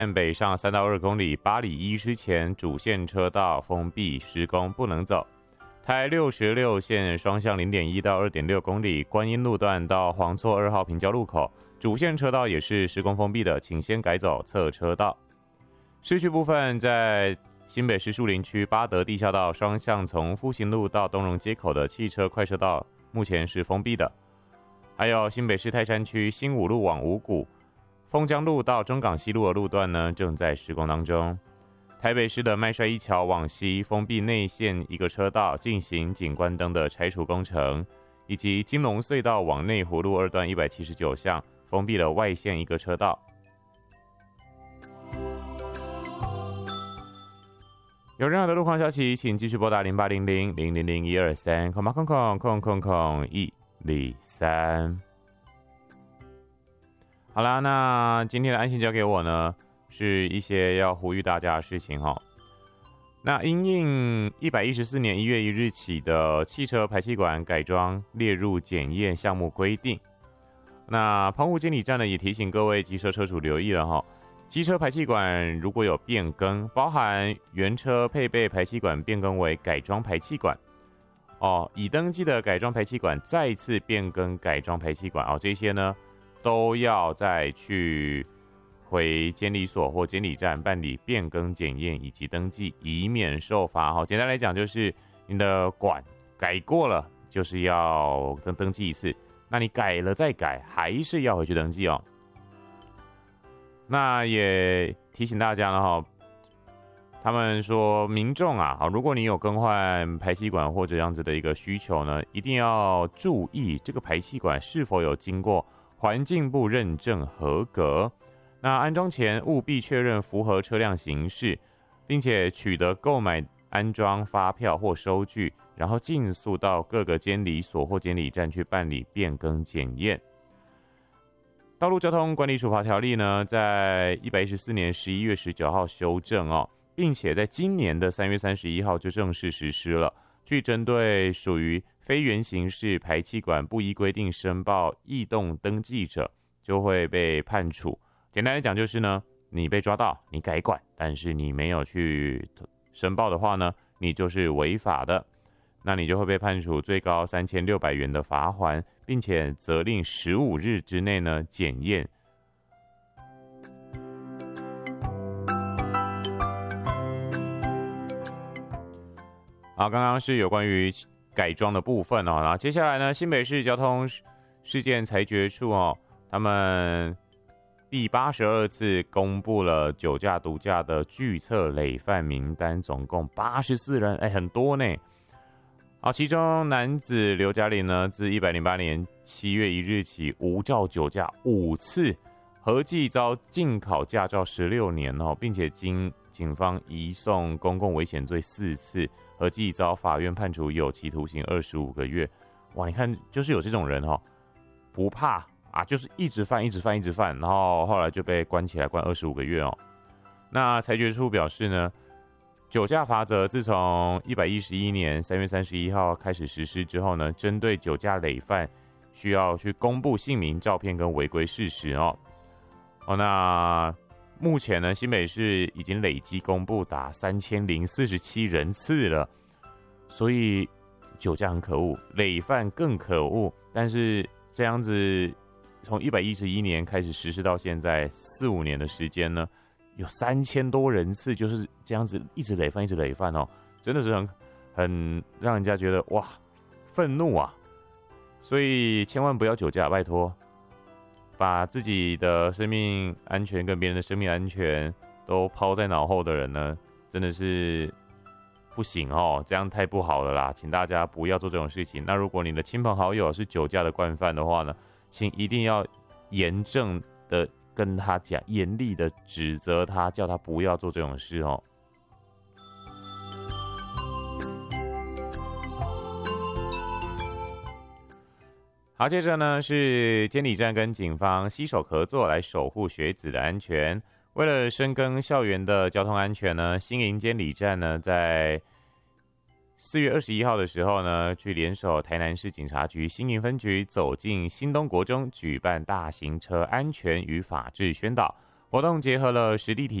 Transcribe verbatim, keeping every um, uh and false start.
北上三到二公里，八里一之前主线车道封闭施工不能走。台六十六线双向 零点一 到 二点六公里，观音路段到黄厝二号平交路口，主线车道也是施工封闭的，请先改走侧车道。市区部分在新北市树林区八德地下道双向从复兴路到东荣街口的汽车快车道目前是封闭的。还有新北市泰山区新五路往五股、丰江路到中港西路的路段呢，正在施工当中。台北市的麦帅一桥往西封闭内线一个车道，进行景观灯的拆除工程，以及金龙隧道往内湖路二段一百七十九巷封闭了外线一个车道。有任何的路况消息，请继续拨打零八零零零零零一二三空八空空空空空一零三。好啦，那今天的安心交给我呢，是一些要呼吁大家的事情哈。那因应一百一十四年一月一日起的汽车排气管改装列入检验项目规定，那澎湖监理站呢也提醒各位机车车主留意了哈。机车排气管如果有变更，包含原车配备排气管变更为改装排气管哦，已登记的改装排气管再次变更改装排气管哦，这些呢都要再去回监理所或监理站办理变更检验以及登记，以免受罚。好，简单来讲就是你的管改过了，就是要登登记一次，那你改了再改，还是要回去登记哦。那也提醒大家了哈，他们说民众啊，如果你有更换排气管或者这样子的一个需求呢，一定要注意这个排气管是否有经过环境部认证合格。那安装前务必确认符合车辆形式，并且取得购买安装发票或收据，然后尽速到各个监理所或监理站去办理变更检验。道路交通管理处罚条例呢，在一百一十四年十一月十九号修正哦，并且在今年的三月三十一号就正式实施了，去针对属于非原形式排气管不依规定申报异动登记者，就会被判处。简单来讲就是呢，你被抓到你改管，但是你没有去申报的话呢，你就是违法的，那你就会被判处最高三千六百元的罚锾，并且责令十五日之内呢检验。好，刚刚是有关于改装的部分哦，然后接下来呢，新北市交通事件裁决处哦，他们第八十二次公布了酒驾毒驾的拒测累犯名单，总共八十四人，哎，很多呢。好，其中男子刘嘉玲呢，自一百零八年七月一日起无照酒驾五次，合计遭禁考驾照十六年哦，并且经警方移送公共危险罪四次，合计遭法院判处有期徒刑二十五个月。哇，你看，就是有这种人哦，不怕啊，就是一直犯，一直犯，一直犯，然后后来就被关起来，关二十五个月哦。那裁决书表示呢，酒驾罚则自从一百一十一年三月三十一号开始实施之后呢，针对酒驾累犯，需要去公布姓名、照片跟违规事实哦。哦，那目前呢，新北市已经累计公布达三千零四十七人次了，所以酒驾很可恶，累犯更可恶。但是这样子，从一百一十一年开始实施到现在四五年的时间呢，有三千多人次，就是这样子一直累犯，一直累犯哦，真的是很很让人家觉得哇，愤怒啊！所以千万不要酒驾，拜托，把自己的生命安全跟别人的生命安全都抛在脑后的人呢，真的是不行哦，这样太不好了啦，请大家不要做这种事情。那如果你的亲朋好友是酒驾的惯犯的话呢，请一定要严正的跟他讲，严厉的指责他，叫他不要做这种事哦。好，接着呢是监理站跟警方携手合作来守护学子的安全。为了深耕校园的交通安全呢，新营监理站呢在四月二十一号的时候呢，去联手台南市警察局新营分局走进新东国中，举办大型车安全与法治宣导， 活动结合了实地体